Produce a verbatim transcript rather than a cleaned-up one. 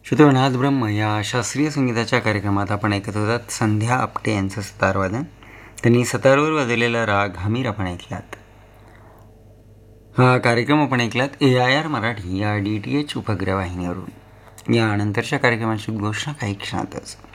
श्रोते नाद ब्रह्म या शास्त्रीय संगीताच्या कार्यक्रमात आपण ऐकत होतात संध्या आपटे यांचं सतारवादन. त्यांनी सतारवर वाजवलेला राग हमीर आपण ऐकलात. हा कार्यक्रम आपण ऐकलात ए आय आर मराठी या डी टी एच उपग्रह वाहिनीवरून. यानंतरच्या कार्यक्रमाची घोषणा काही क्षणातच.